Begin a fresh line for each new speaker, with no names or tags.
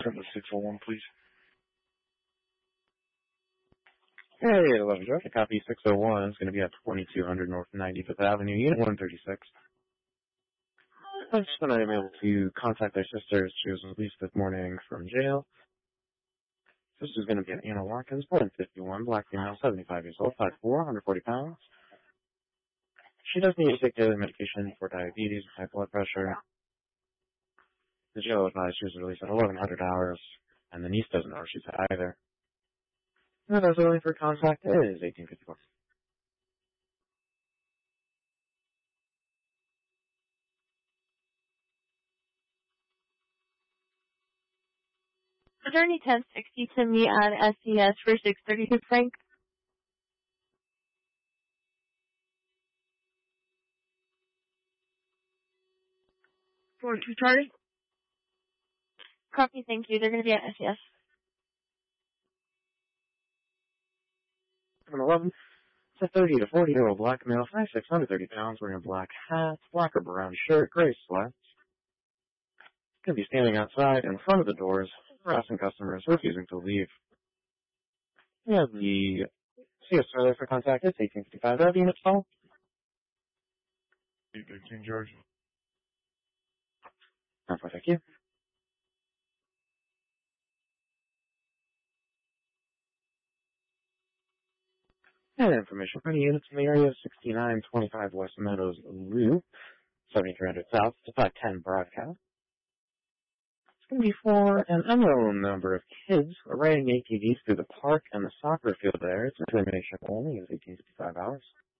Number 601, please.
Hey, 11 Georgia, copy 601 is going to be at 2200 North 95th Avenue, Unit 136. I'm just going to be able to contact their sister. She was released this morning from jail. Sister's going to be at Anna Watkins, born 51, black female, 75 years old, 5'4", 140 pounds. She does need to take daily medication for diabetes and high blood pressure. The jail advised she was released at 1100 hours, and the niece doesn't know she's at either. And that's only for contact is 1854.
Attorney 1060 to me at SCS for 632 Frank.
42 Charlie.
Copy, thank you. They're going to be at SCS.
711. It's a 30 to 40-year-old black male, 5'6", 130 pounds, wearing a black hat, black or brown shirt, gray slacks. Going to be standing outside in front of the doors, harassing customers, refusing to leave. We have the CS there for contact. It's 1855. Do I have units call?
813, George.
Thank you. And information for any units in the area, 6925 West Meadows Loop, 7300 South, to 510 Broadcast. It's going to be for an unknown number of kids riding ATVs through the park and the soccer field there. It's information only. It's 1855 hours.